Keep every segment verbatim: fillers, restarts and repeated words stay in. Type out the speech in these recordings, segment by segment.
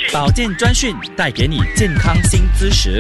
保健专讯带给你健康新知识。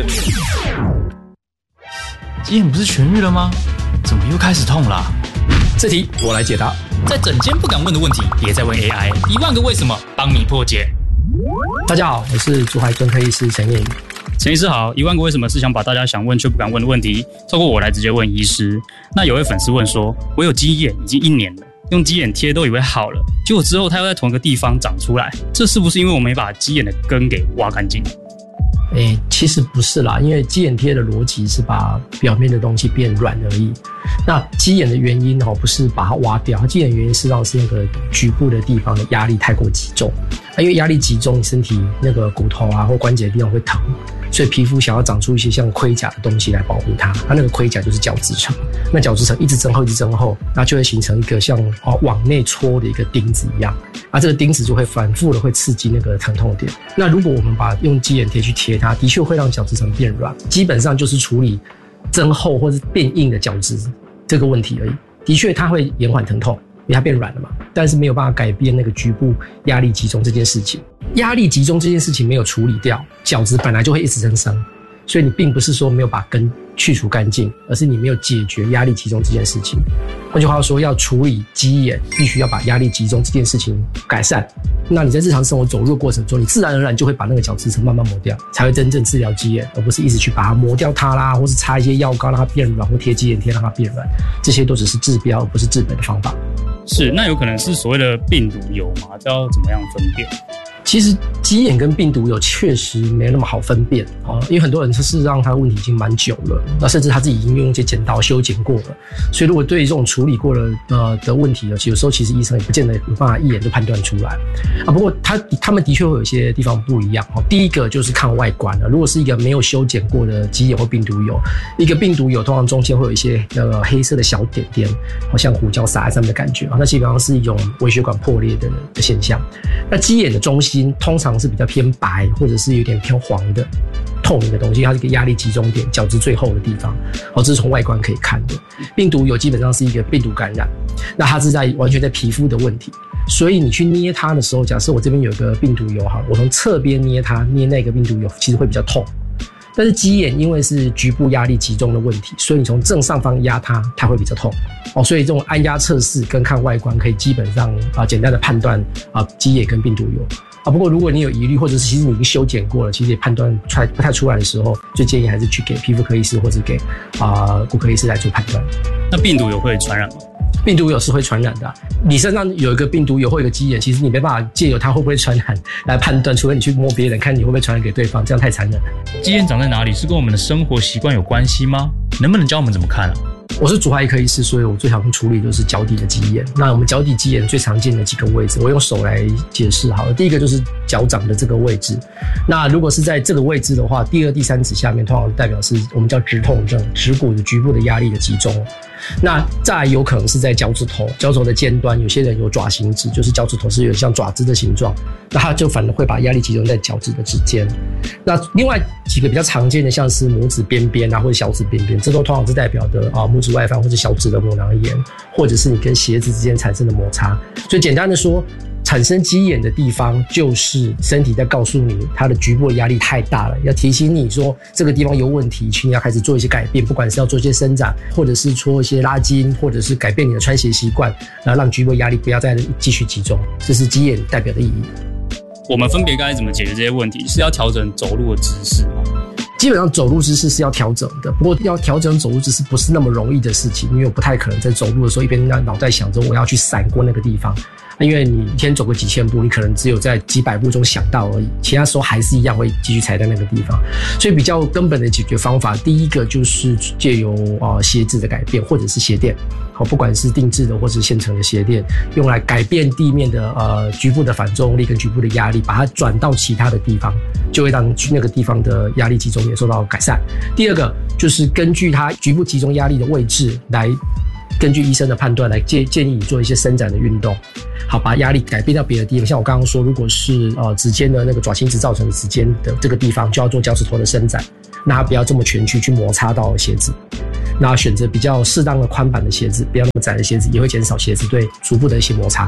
肌炎不是痊愈了吗？怎么又开始痛了？ 这题我来解答。 在整间不敢问的问题，别再问 A I， 一万个为什么帮你破解。 大家好，我是竹海专科医师陈彦宇。 陈医师好，一万个为什么是想把大家想问却不敢问的问题，透过我来直接问医师。那有位粉丝问说，我有鸡眼已经一年了，用鸡眼贴都以为好了，结果之后它又在同一个地方长出来，这是不是因为我没把鸡眼的根给挖干净？ 诶，其实不是啦，因为鸡眼贴的逻辑是把表面的东西变软而已。那鸡眼的原因哦，不是把它挖掉，它鸡眼的原因实际上是那个局部的地方的压力太过集中。啊，因为压力集中，身体那个骨头啊或关节的地方会疼，所以皮肤想要长出一些像盔甲的东西来保护它。它那个盔甲就是角质层，那角质层一直增厚，一直增厚，那就会形成一个像哦往内戳的一个钉子一样。啊，这个钉子就会反复的会刺激那个疼痛点。那如果我们把用鸡眼贴去贴它，的确会让角质层变软，基本上就是处理增厚或是变硬的角质这个问题而已。的确，它会延缓疼痛，因为它变软了嘛，但是没有办法改变那个局部压力集中这件事情。压力集中这件事情没有处理掉，角质本来就会一直增生，所以你并不是说没有把根去除干净，而是你没有解决压力集中这件事情。换句话说，要处理鸡眼，必须要把压力集中这件事情改善。那你在日常生活走路的过程中，你自然而然就会把那个角质层慢慢磨掉，才会真正治疗鸡眼，而不是一直去把它磨掉它啦，或是擦一些药膏让它变软，或贴鸡眼贴让它变软，这些都只是治标而不是治本的方法。 是，那有可能是所谓的病毒疣嘛？这要怎么样分辨？ 其实鸡眼跟病毒疣确实没那么好分辨啊，因为很多人事实上他的问题已经蛮久了，那甚至他自己已经用一些剪刀修剪过了，所以如果对于这种处理过了呃的问题呢，有时候其实医生也不见得有办法一眼就判断出来啊。不过他他们的确会有一些地方不一样哦。第一个就是看外观了，如果是一个没有修剪过的鸡眼或病毒疣，一个病毒疣通常中间会有一些那个黑色的小点点，好像胡椒撒在上面的感觉啊，那基本上是一种微血管破裂的的现象。那鸡眼的中心通常是比较偏白或者是有点偏黄的透明的东西，它是一个压力集中点，角质最厚的地方哦，这是从外观可以看的。病毒疣基本上是一个病毒感染，那它是在完全在皮肤的问题，所以你去捏它的时候，假设我这边有个病毒疣好了，我从侧边捏它，捏那个病毒疣其实会比较痛。但是鸡眼因为是局部压力集中的问题，所以你从正上方压它，它会比较痛哦。所以这种按压测试跟看外观可以基本上啊简单的判断啊鸡眼跟病毒疣啊。不过如果你有疑虑，或者是其实你已经修剪过了，其实也判断出来不太出来的时候，就建议还是去给皮肤科医师或者给啊骨科医师来做判断。 那病毒疣会传染吗？ 病毒疣是会传染的、啊，你身上有一个病毒疣或一个鸡眼，其实你没办法借由它会不会传染来判断，除非你去摸别人，看你会不会传染给对方，这样太残忍了。 鸡眼长在哪里是跟我们的生活习惯有关系吗？能不能教我们怎么看啊？ 我是足踝科医师，所以我最常处理就是脚底的鸡眼。那我们脚底鸡眼最常见的几个位置，我用手来解释好了。第一个就是脚掌的这个位置，那如果是在这个位置的话，第二、第三指下面通常代表是我们叫直痛症，指骨的局部的压力的集中。那再来有可能是在脚趾头，脚趾头的尖端，有些人有爪形指，就是脚趾头是有点像爪子的形状，那它就反而会把压力集中在脚趾的指尖。那另外几个比较常见的，像是拇指边边啊，或者小指边边，这都通常是代表的啊拇指外翻或者小指的膜囊炎，或者是你跟鞋子之间产生的摩擦。所以简单的说，产生鸡眼的地方就是身体在告诉你它的局部的压力太大了，要提醒你说这个地方有问题，请你要开始做一些改变，不管是要做一些伸展，或者是做一些拉筋，或者是改变你的穿鞋习惯，然后让局部压力不要再继续集中，这是鸡眼代表的意义。 我们分别该怎么解决这些问题？是要调整走路的姿势吗？ 基本上走路姿势是要调整的，不过要调整走路姿势不是那么容易的事情，因为我不太可能在走路的时候一边脑袋想着我要去闪过那个地方，因为你一天走个几千步，你可能只有在几百步中想到而已，其他时候还是一样会继续踩在那个地方。所以比较根本的解决方法，第一个就是借由呃鞋子的改变，或者是鞋垫，好，不管是定制的或是现成的鞋垫，用来改变地面的呃局部的反作用力跟局部的压力，把它转到其他的地方，就会让那个地方的压力集中也受到改善。第二个就是根据它局部集中压力的位置来。根据医生的判断来建建议你做一些伸展的运动，好，把压力改变到别的地方。像我刚刚说，如果是呃指尖的那个爪心指造成的指尖的这个地方，就要做脚趾头的伸展，那它不要这么蜷曲去摩擦到鞋子。那选择比较适当的宽版的鞋子，不要那么窄的鞋子，也会减少鞋子对足部的一些摩擦。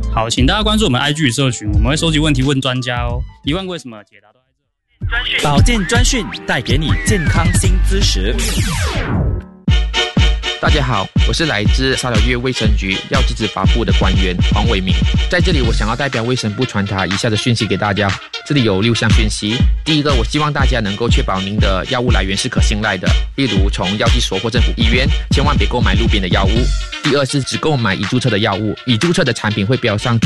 好，请大家关注我们 I G 社群，我们会收集问题问专家哦。一万个为什么解答都在这。 保健专讯带给你健康新知识。 大家好，我是来自沙捞越卫生局药剂执法部的官员黄伟明，在这里我想要代表卫生部传达以下的讯息给大家。这里有六项讯息。第一个，我希望大家能够确保您的药物来源是可信赖的，例如从药剂所或政府医院，千万别购买路边的药物。第二是只购买已注册的药物，已注册的产品会标上